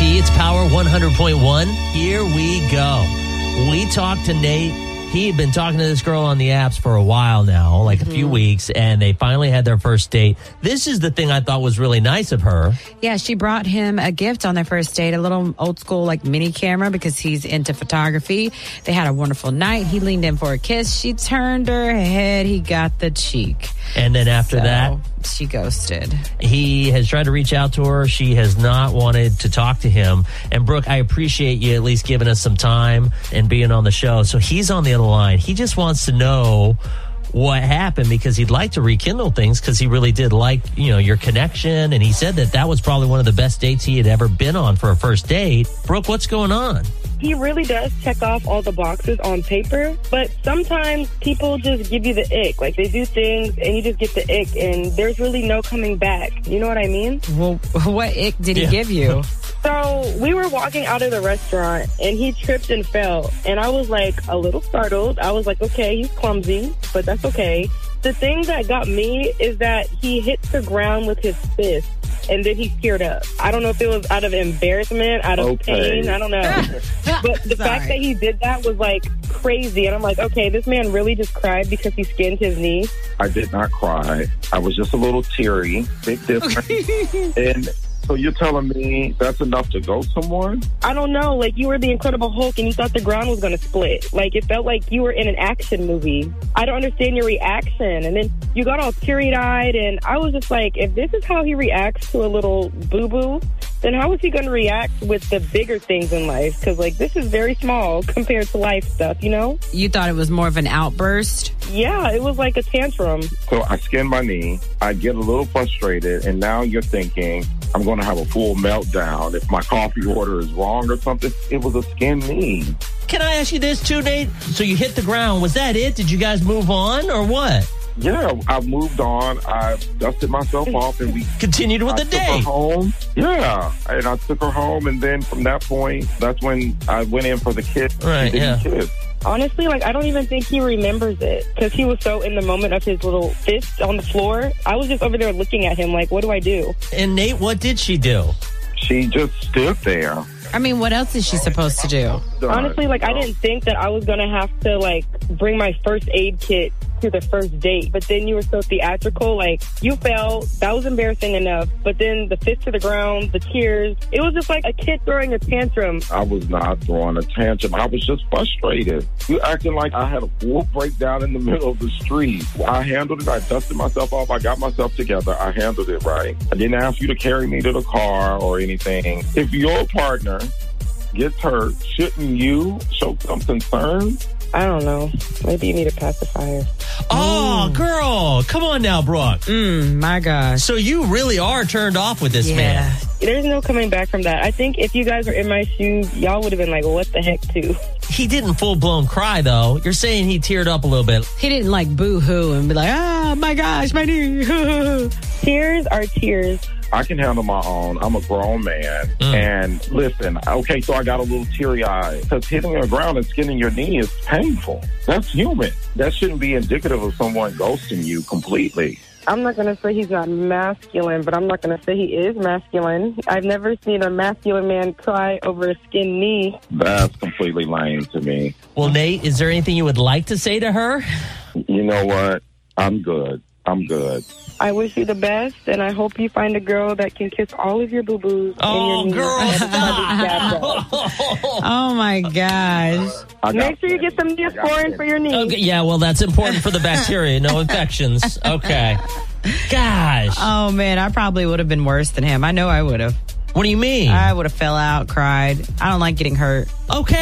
WNT. It's Power 100.1. Here we go. We talked to Nate. He had been talking to this girl on the apps for a while now, like a few weeks, and they finally had their first date. This is the thing I thought was really nice of her. Yeah, she brought him a gift on their first date, a little old school like mini camera because he's into photography. They had a wonderful night. He leaned in for a kiss. She turned her head. He got the cheek. And then after that, she ghosted. He has tried to reach out to her. She has not wanted to talk to him. And Brooke, I appreciate you at least giving us some time and being on the show. So he's on the other line. He just wants to know what happened because he'd like to rekindle things because he really did like, your connection. And he said that was probably one of the best dates he had ever been on for a first date. Brooke, what's going on? He really does check off all the boxes on paper, but sometimes people just give you the ick. Like, they do things and you just get the ick, and there's really no coming back. You know what I mean? Well, what ick did he give you? So we were walking out of the restaurant, and he tripped and fell, and I was, like, a little startled. I was like, okay, he's clumsy, but that's okay. The thing that got me is that he hit the ground with his fist. And then he teared up. I don't know if it was out of embarrassment, out of pain. I don't know. But the fact that he did that was, like, crazy. And I'm like, okay, this man really just cried because he skinned his knee. I did not cry. I was just a little teary. Big difference. And so you're telling me that's enough to ghost someone? I don't know. Like, you were the Incredible Hulk and you thought the ground was going to split. Like, it felt like you were in an action movie. I don't understand your reaction. And then you got all teary-eyed, and I was just like, if this is how he reacts to a little boo-boo, then how is he going to react with the bigger things in life? Because, like, this is very small compared to life stuff, you know? You thought it was more of an outburst? Yeah, it was like a tantrum. So I skinned my knee. I get a little frustrated, and now you're thinking I'm going to have a full meltdown if my coffee order is wrong or something. It was a skinned knee. Can I ask you this too, Nate? So you hit the ground. Was that it? Did you guys move on or what? Yeah, I moved on. I dusted myself off, and we continued with the day. day. Her home. Yeah, and I took her home, and then from that point, that's when I went in for the kiss. Right, yeah. Kiss. Honestly, like, I don't even think he remembers it because he was so in the moment of his little fist on the floor. I was just over there looking at him like, what do I do? And Nate, what did she do? She just stood there. I mean, what else is she supposed to do? Honestly, like, I didn't think that I was going to have to, like, bring my first aid kit to the first date. But then you were so theatrical. Like, you fell. That was embarrassing enough. But then the fist to the ground, the tears. It was just like a kid throwing a tantrum. I was not throwing a tantrum. I was just frustrated. You acting like I had a full breakdown in the middle of the street. I handled it. I dusted myself off. I got myself together. I handled it right. I didn't ask you to carry me to the car or anything. If your partner gets hurt, shouldn't you show some concern? I don't know. Maybe you need a pacifier. Oh, girl. Come on now, Brooke. My gosh. So you really are turned off with this man. There's no coming back from that. I think if you guys were in my shoes, y'all would have been like, what the heck, too? He didn't full-blown cry, though. You're saying he teared up a little bit. He didn't, like, boo-hoo and be like, my gosh, my knee. Tears are tears. I can handle my own. I'm a grown man. And listen, okay, so I got a little teary-eyed because hitting the ground and skinning your knee is painful. That's human. That shouldn't be indicative of someone ghosting you completely. I'm not going to say he's not masculine, but I'm not going to say he is masculine. I've never seen a masculine man cry over a skinned knee. That's completely lame to me. Well, Nate, is there anything you would like to say to her? You know what? I'm good. I wish you the best, and I hope you find a girl that can kiss all of your boo-boos. Oh, girl, stop. Oh, my gosh. Make sure you get some Neosporin for your knee. Okay, yeah, well, that's important for the bacteria. No infections. Okay. Gosh. Oh, man, I probably would have been worse than him. I know I would have. What do you mean? I would have fell out, cried. I don't like getting hurt. Okay.